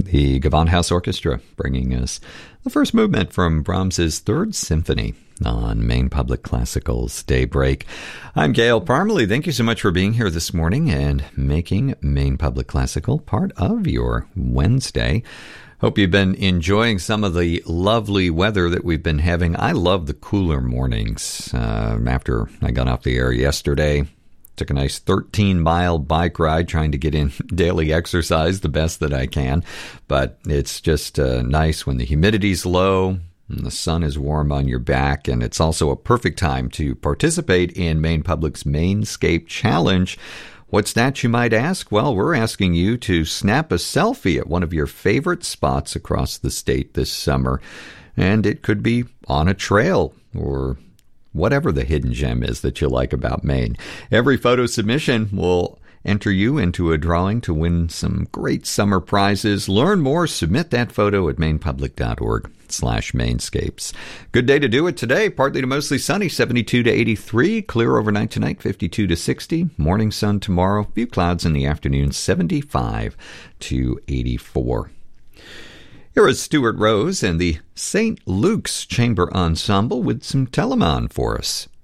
the Gewandhaus Orchestra bringing us the first movement from Brahms's Third Symphony on Maine Public Classical's Daybreak. I'm Gail Parmalee. Thank you so much for being here this morning and making Maine Public Classical part of your Wednesday. Hope you've been enjoying some of the lovely weather that we've been having. I love the cooler mornings. After I got off the air yesterday, took a nice 13-mile bike ride trying to get in daily exercise the best that I can. But it's just nice when the humidity's low and the sun is warm on your back. And it's also a perfect time to participate in Maine Public's Mainscape Challenge. What's that, you might ask? Well, we're asking you to snap a selfie at one of your favorite spots across the state this summer. And it could be on a trail or whatever the hidden gem is that you like about Maine. Every photo submission will enter you into a drawing to win some great summer prizes. Learn more, submit that photo at mainepublic.org/mainscapes. Good day to do it today. Partly to mostly sunny, 72 to 83. Clear overnight tonight, 52 to 60. Morning sun tomorrow. Few clouds in the afternoon, 75 to 84. Here is Stuart Rose and the St. Luke's Chamber Ensemble with some Telemann for us.